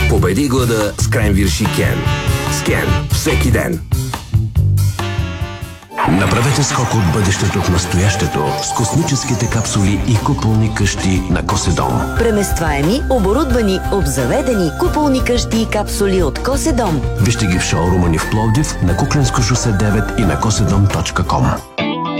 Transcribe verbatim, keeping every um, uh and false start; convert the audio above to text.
Победи глада с кренвирши Кен. С Кен всеки ден. Направете скок от бъдещето в настоящето с космическите капсули и куполни къщи на Коседом. Преместваеми, оборудвани, обзаведени куполни къщи и капсули от Коседом. Вижте ги в шоурума ни в Пловдив, на Кукленско шосе девет и на коседом точка ком.